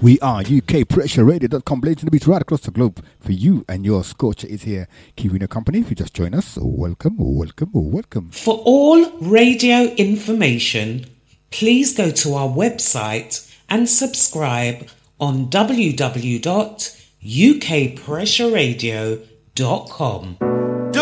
We are UKPressureRadio.com, blazing the beats right across the globe for you, and your Scorcher is here, keeping you company. If you just join us, welcome, welcome, welcome. For all radio information, please go to our website and subscribe on www.ukpressuradio.com.